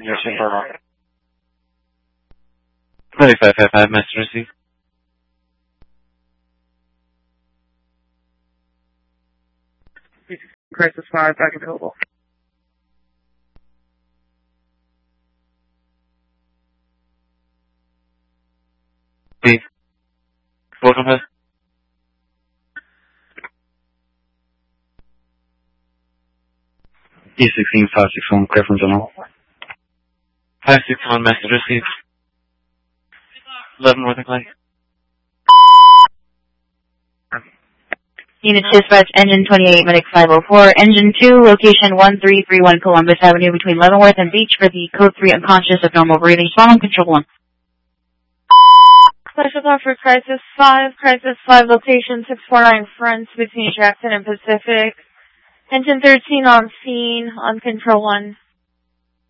Yes, Inferno. 3555, Master Receive. Crisis 5, back available. Please. Photo head. E16 561, clear from General. 561, Master Receive. 11 Northern Light. Unit dispatch, engine 28, medic 504, engine 2, location 1331 Columbus Avenue between Leavenworth and Beach for the code 3 unconscious abnormal breathing. Following control 1. Special call for Crisis 5, location 649 fronts between Jackson and Pacific. Engine 13 on scene, on control 1.